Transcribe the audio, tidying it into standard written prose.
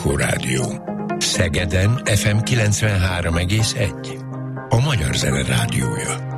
Inforádió. Szegeden FM 93,1. A Magyar Zene Rádiója.